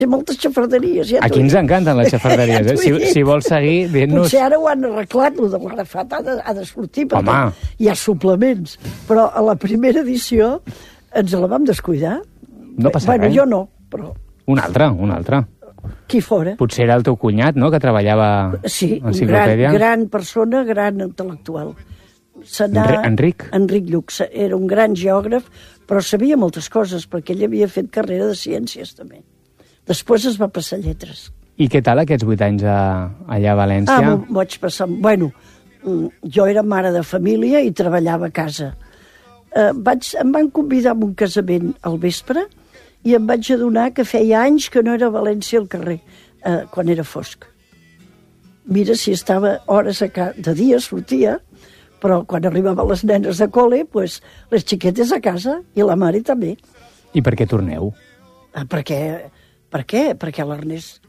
Té moltes xafarderies. Aquí ens encanten les xafarderies. Si vols seguir, dient-nos... Potser ara ho han arreglat, el de l'Arafat ha de sortir, perquè hi ha suplements. Però a la primera edició ens la vam descuidar. No passa res. Jo no, però... Un altre. Qui fora. Potser era el teu cunyat, no?, que treballava sí, a l'enciclopèdia. Sí, gran persona, gran intel·lectual. Enric? Enric Lluc. Era un gran geògraf, però sabia moltes coses, perquè ell havia fet carrera de ciències, també. Després es va passar a lletres. I què tal aquests 8 anys allà a València? M'ho vaig passar... Bueno, jo era mare de família i treballava a casa. Em van convidar a un casament al vespre i em vaig adonar que feia anys que no era a València al carrer, quan era fosc. Mira, si estava hores de dia, sortia, però quan arribaven les nenes de col·le, pues, les xiquetes a casa i la mare també. I per què torneu? Per què? Perquè l'Ernest...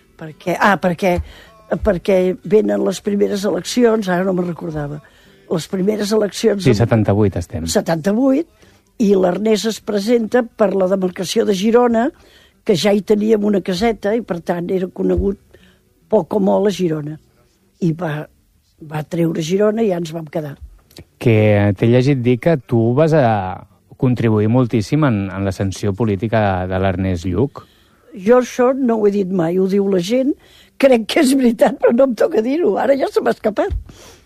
Perquè venen les primeres eleccions, ara no me'n recordava, les primeres eleccions... Sí, 78 estem. 78, i l'Ernest es presenta per la demarcació de Girona, que ja hi teníem una caseta, i per tant era conegut poc o molt a Girona. I va treure Girona i ja ens vam quedar. Que t'he llegit dir que tu vas contribuir moltíssim en l'ascensió política de l'Ernest Lluc. Jo això no ho he dit mai, ho diu la gent, crec que és veritat, però no em toca dir-ho, ara ja se m'ha escapat.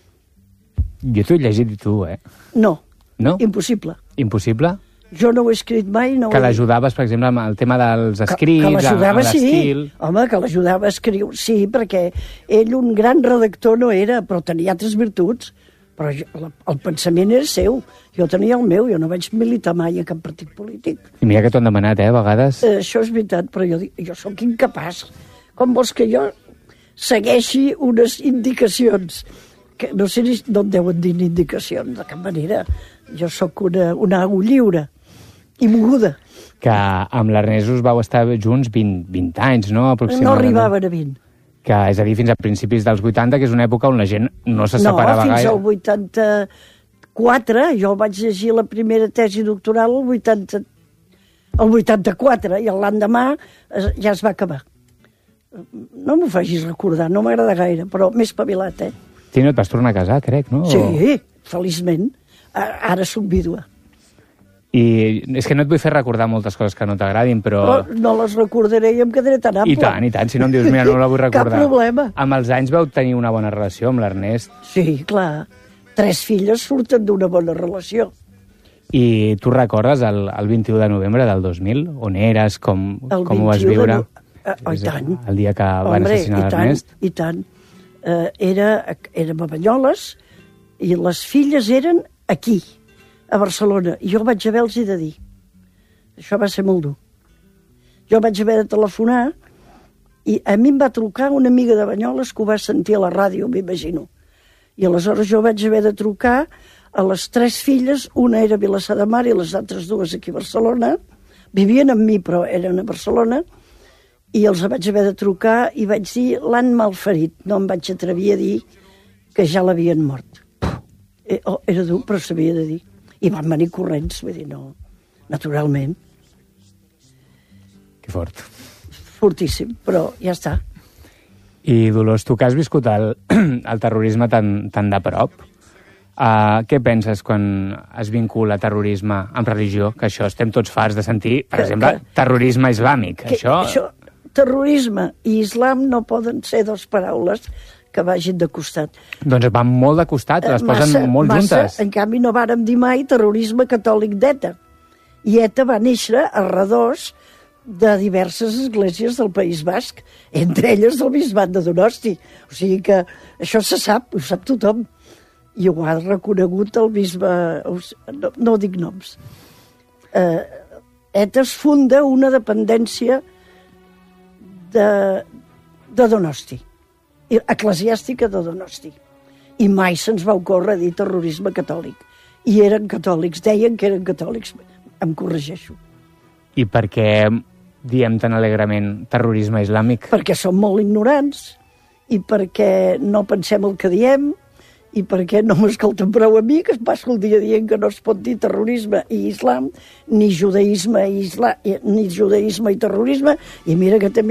Jo t'ho he llegit i tu, No, impossible. Impossible? Jo no ho he escrit mai. Que l'ajudaves, per exemple, amb el tema dels escrits, que l'ajudava, amb l'estil... Sí. Home, que l'ajudava a escriure, sí, perquè ell un gran redactor no era, però tenia altres virtuts. Però el pensament era seu. Jo tenia el meu, jo no vaig militar mai a cap partit polític. I mira que t'ho han demanat, a vegades. Això és veritat, però jo sóc incapaç. Com vols que jo segueixi unes indicacions? Que no sé no en deuen dir indicacions, de cap manera. Jo sóc una au lliure i moguda. Que amb l'Ernest us vau estar junts 20 anys, no? Aproximadament. No arribaven a 20. Que és a dir, fins a principis dels 80, que és una època on la gent no se separava gaire. No, fins al 84, jo vaig llegir la primera tesi doctoral el 84, i l'endemà ja es va acabar. No m'ho facis recordar, no m'agrada gaire, però m'he espavilat, Sí, no et vas tornar a casar, crec, no? Sí, feliçment. Ara soc vídua. I és que no et vull fer recordar moltes coses que no t'agradin, però... No les recordaré i em quedaré tan ample. I tant, si no em dius, mira, no la vull recordar. Cap problema. Amb els anys vau tenir una bona relació amb l'Ernest. Sí, clar. 3 filles surten d'una bona relació. I tu recordes el 21 de novembre del 2000? On eres? Com ho vas viure? I tant. El dia que van assassinar l'Ernest? I tant. Érem a Banyoles i les filles eren aquí, a Barcelona, i jo vaig haver-los de dir. Això va ser molt dur. Jo vaig haver de telefonar i a mi em va trucar una amiga de Banyoles que ho va sentir a la ràdio, m'imagino. I aleshores jo vaig haver de trucar a les 3 filles, una era a Vilassar de Mar i les altres 2 aquí a Barcelona. Vivien amb mi, però eren a Barcelona, i els vaig haver de trucar i vaig dir, l'han malferit. No em vaig atrevir a dir que ja l'havien mort. Era dur, però s'havia de dir. I van venir corrents, vull dir, no, naturalment. Que fort. Fortíssim, però ja està. I Dolors, tu que has viscut el terrorisme tan de prop, què penses quan es vincula terrorisme amb religió? Que això estem tots farts de sentir, per exemple, terrorisme islàmic. Això, terrorisme i islam no poden ser 2 paraules que vagin de costat. Doncs van molt de costat, les posen molt juntes. En canvi, no vàrem dir mai terrorisme catòlic d'ETA. I ETA va néixer a redós de diverses esglésies del País Basc, entre elles del bisbat de Donosti. O sigui que això se sap, ho sap tothom. I ho ha reconegut el bisbe... No dic noms. ETA es funda una dependència de Donosti, eclesiàstica de Donosti. I mai se'ns va ocórrer dir terrorisme catòlic. I eren catòlics, deien que eren catòlics. Em corregeixo. I per què diem tan alegrement terrorisme islàmic? Perquè som molt ignorants i perquè no pensem el que diem i per què no m'escolten prou a mi, que es passa el dia dient que no es pot dir terrorisme i islam, ni judaïsme i terrorisme, i mira que també